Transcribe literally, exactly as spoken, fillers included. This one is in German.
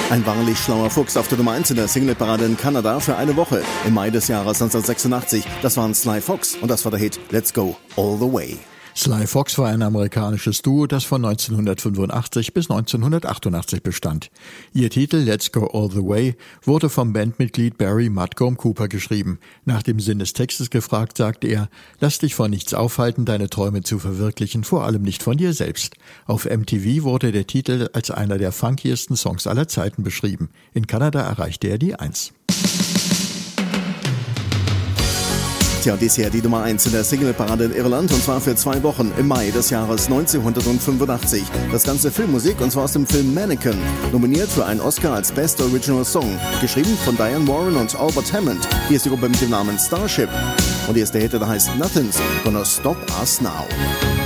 Ein wahrlich schlauer Fuchs auf der Nummer eins in der Singleparade in Kanada für eine Woche. Im Mai des Jahres neunzehnhundertsechsundachtzig. Das waren Sly Fox und das war der Hit Let's Go All the Way. Sly Fox war ein amerikanisches Duo, das von neunzehnhundertfünfundachtzig bis neunzehnhundertachtundachtzig bestand. Ihr Titel Let's Go All the Way wurde vom Bandmitglied Barry Mudgomb Cooper geschrieben. Nach dem Sinn des Textes gefragt, sagt er: Lass dich von nichts aufhalten, deine Träume zu verwirklichen, vor allem nicht von dir selbst. Auf M T V wurde der Titel als einer der funkiesten Songs aller Zeiten beschrieben. In Kanada erreichte er die Eins. Tja, dies hier die Nummer eins in der Singleparade in Irland und zwar für zwei Wochen im Mai des Jahres neunzehnhundertfünfundachtzig. Das ganze Filmmusik und zwar aus dem Film Mannequin, nominiert für einen Oscar als Best Original Song, geschrieben von Diane Warren und Albert Hammond. Hier ist die Gruppe mit dem Namen Starship und hier ist der Hit, der heißt Nothing's Gonna Stop Us Now.